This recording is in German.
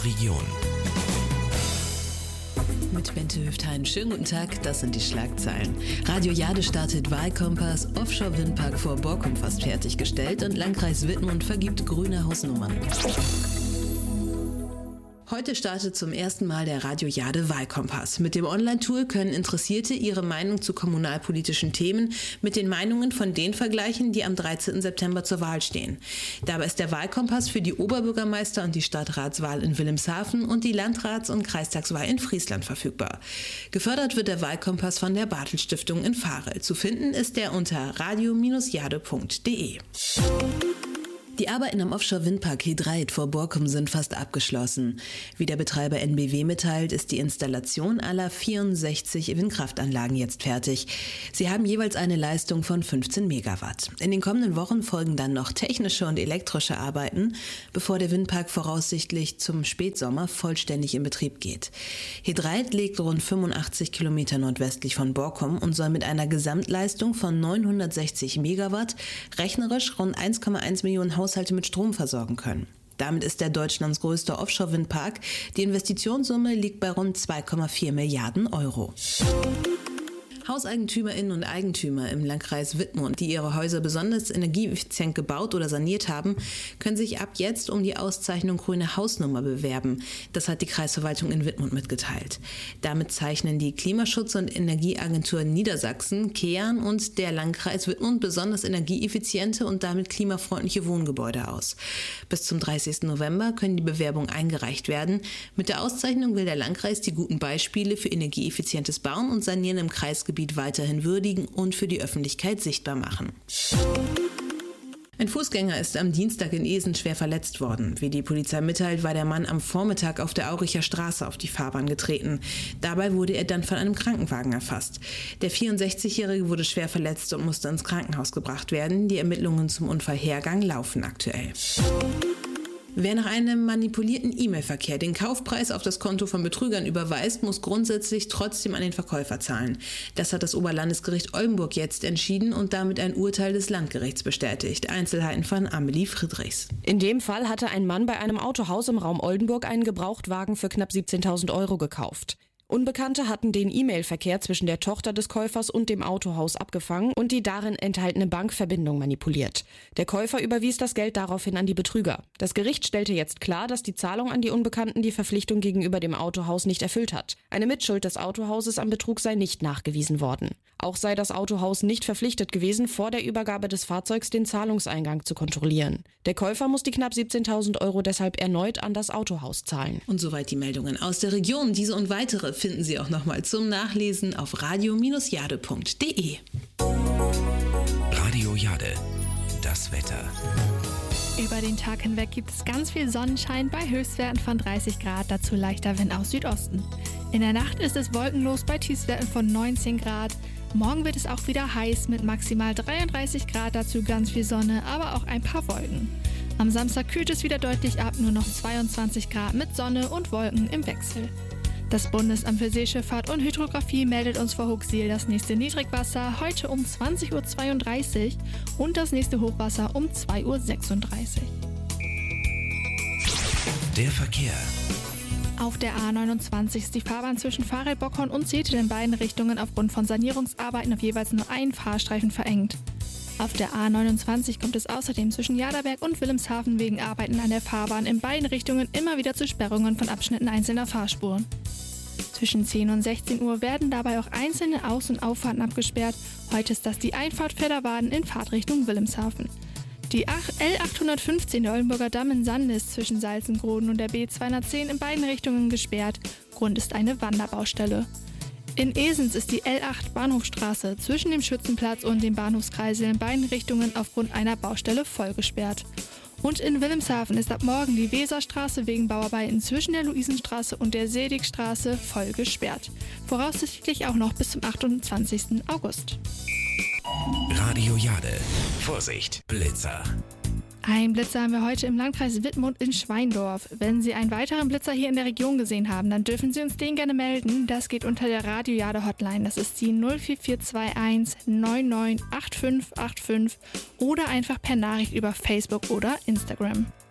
Region. Mit Bente Hüfthain. Schönen guten Tag, das sind die Schlagzeilen. Radio Jade startet Wahlkompass, Offshore-Windpark vor Borkum fast fertiggestellt und Landkreis Wittmund vergibt grüne Hausnummern. Heute startet zum ersten Mal der Radio Jade Wahlkompass. Mit dem Online-Tool können Interessierte ihre Meinung zu kommunalpolitischen Themen mit den Meinungen von denen vergleichen, die am 13. September zur Wahl stehen. Dabei ist der Wahlkompass für die Oberbürgermeister- und die Stadtratswahl in Wilhelmshaven und die Landrats- und Kreistagswahl in Friesland verfügbar. Gefördert wird der Wahlkompass von der Bartel-Stiftung in Varel. Zu finden ist er unter radio-jade.de. Die Arbeiten am Offshore-Windpark He3 vor Borkum sind fast abgeschlossen. Wie der Betreiber NBW mitteilt, ist die Installation aller 64 Windkraftanlagen jetzt fertig. Sie haben jeweils eine Leistung von 15 Megawatt. In den kommenden Wochen folgen dann noch technische und elektrische Arbeiten, bevor der Windpark voraussichtlich zum Spätsommer vollständig in Betrieb geht. He3 liegt rund 85 Kilometer nordwestlich von Borkum und soll mit einer Gesamtleistung von 960 Megawatt rechnerisch rund 1,1 Millionen Haushalte mit Strom versorgen können. Damit ist er Deutschlands größter Offshore-Windpark. Die Investitionssumme liegt bei rund 2,4 Milliarden Euro. HauseigentümerInnen und Eigentümer im Landkreis Wittmund, die ihre Häuser besonders energieeffizient gebaut oder saniert haben, können sich ab jetzt um die Auszeichnung Grüne Hausnummer bewerben. Das hat die Kreisverwaltung in Wittmund mitgeteilt. Damit zeichnen die Klimaschutz- und Energieagentur Niedersachsen, KEAN und der Landkreis Wittmund besonders energieeffiziente und damit klimafreundliche Wohngebäude aus. Bis zum 30. November können die Bewerbungen eingereicht werden. Mit der Auszeichnung will der Landkreis die guten Beispiele für energieeffizientes Bauen und Sanieren im Kreisgebiet weiterhin würdigen und für die Öffentlichkeit sichtbar machen. Ein Fußgänger ist am Dienstag in Eesen schwer verletzt worden. Wie die Polizei mitteilt, war der Mann am Vormittag auf der Auricher Straße auf die Fahrbahn getreten. Dabei wurde er dann von einem Krankenwagen erfasst. Der 64-Jährige wurde schwer verletzt und musste ins Krankenhaus gebracht werden. Die Ermittlungen zum Unfallhergang laufen aktuell. Wer nach einem manipulierten E-Mail-Verkehr den Kaufpreis auf das Konto von Betrügern überweist, muss grundsätzlich trotzdem an den Verkäufer zahlen. Das hat das Oberlandesgericht Oldenburg jetzt entschieden und damit ein Urteil des Landgerichts bestätigt. Einzelheiten von Amelie Friedrichs. In dem Fall hatte ein Mann bei einem Autohaus im Raum Oldenburg einen Gebrauchtwagen für knapp 17.000 Euro gekauft. Unbekannte hatten den E-Mail-Verkehr zwischen der Tochter des Käufers und dem Autohaus abgefangen und die darin enthaltene Bankverbindung manipuliert. Der Käufer überwies das Geld daraufhin an die Betrüger. Das Gericht stellte jetzt klar, dass die Zahlung an die Unbekannten die Verpflichtung gegenüber dem Autohaus nicht erfüllt hat. Eine Mitschuld des Autohauses am Betrug sei nicht nachgewiesen worden. Auch sei das Autohaus nicht verpflichtet gewesen, vor der Übergabe des Fahrzeugs den Zahlungseingang zu kontrollieren. Der Käufer muss die knapp 17.000 Euro deshalb erneut an das Autohaus zahlen. Und soweit die Meldungen aus der Region. Diese und weitere finden Sie auch nochmal zum Nachlesen auf radio-jade.de. Radio Jade, das Wetter. Über den Tag hinweg gibt es ganz viel Sonnenschein bei Höchstwerten von 30 Grad, dazu leichter Wind aus Südosten. In der Nacht ist es wolkenlos bei Tiefstwerten von 19 Grad. Morgen wird es auch wieder heiß mit maximal 33 Grad, dazu ganz viel Sonne, aber auch ein paar Wolken. Am Samstag kühlt es wieder deutlich ab, nur noch 22 Grad mit Sonne und Wolken im Wechsel. Das Bundesamt für Seeschifffahrt und Hydrographie meldet uns vor Hooksiel das nächste Niedrigwasser heute um 20.32 Uhr und das nächste Hochwasser um 2.36 Uhr. Der Verkehr. Auf der A29 ist die Fahrbahn zwischen Varel-Bockhorn und Zetel in beiden Richtungen aufgrund von Sanierungsarbeiten auf jeweils nur einen Fahrstreifen verengt. Auf der A29 kommt es außerdem zwischen Jaderberg und Wilhelmshaven wegen Arbeiten an der Fahrbahn in beiden Richtungen immer wieder zu Sperrungen von Abschnitten einzelner Fahrspuren. Zwischen 10 und 16 Uhr werden dabei auch einzelne Aus- und Auffahrten abgesperrt. Heute ist das die Einfahrt Fedderwaden in Fahrtrichtung Wilhelmshaven. Die L815 der Oldenburger Damm in Sande ist zwischen Salzengroden und der B210 in beiden Richtungen gesperrt. Grund ist eine Wanderbaustelle. In Esens ist die L8 Bahnhofstraße zwischen dem Schützenplatz und dem Bahnhofskreisel in beiden Richtungen aufgrund einer Baustelle voll gesperrt. Und in Wilhelmshaven ist ab morgen die Weserstraße wegen Bauarbeiten zwischen der Luisenstraße und der Sedigstraße voll gesperrt. Voraussichtlich auch noch bis zum 28. August. Radio Jade. Vorsicht, Blitzer. Ein Blitzer haben wir heute im Landkreis Wittmund in Schweindorf. Wenn Sie einen weiteren Blitzer hier in der Region gesehen haben, dann dürfen Sie uns den gerne melden. Das geht unter der Radio Jade Hotline. Das ist die 04421 998585 oder einfach per Nachricht über Facebook oder Instagram.